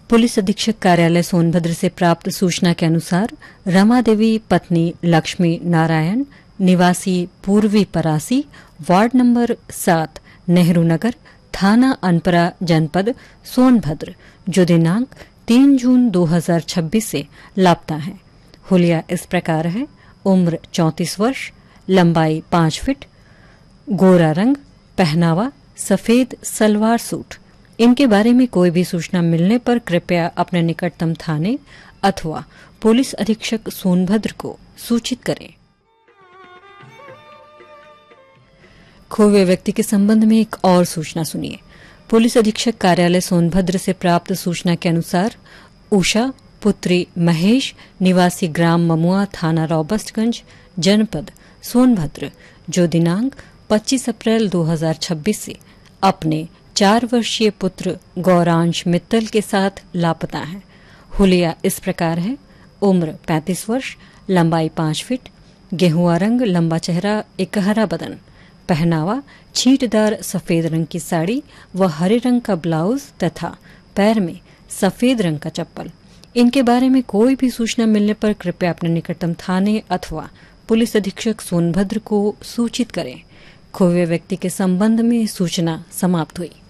Police अधीक्षक कार्यालय सोनभद्र से प्राप्त सूचना के अनुसार रमा देवी पत्नी लक्ष्मी नारायण निवासी पूर्वी परासी वार्ड नंबर 7 नेहरू नगर थाना अनपरा जनपद सोनभद्र जो दिनांक 3 जून 2026 से लापता है। हुलिया इस प्रकार है। उम्र 34 वर्ष, लंबाई 5 फीट, गोरा रंग, पहनावा सफेद सलवार सूट। इनके बारे में कोई भी सूचना मिलने पर कृपया अपने निकटतम थाने अथवा पुलिस अधीक्षक सोनभद्र को सूचित करें। खोए व्यक्ति के संबंध में एक और सूचना सुनिए। पुलिस अधीक्षक कार्यालय सोनभद्र से प्राप्त सूचना के अनुसार उषा पुत्री महेश निवासी ग्राम ममुआ थाना रॉबर्ट्सगंज जनपद सोनभद्र जो दिनांक 25 अप्रैल 2026 से अपने 4 वर्षीय पुत्र गौरांश मित्तल के साथ लापता है। हुलिया इस प्रकार है। उम्र 35 वर्ष, लंबाई 5 फीट, गेहुआ रंग, लंबा चेहरा, एकहरा बदन, पहनावा छींटदार सफेद रंग की साड़ी व हरे रंग का ब्लाउज तथा पैर में सफेद रंग का चप्पल। इनके बारे में कोई भी सूचना मिलने पर कृपया अपने निकटतम थाने अथवा पुलिस अधीक्षक सोनभद्र को सूचित करें। खोए व्यक्ति के संबंध में सूचना समाप्त हुई।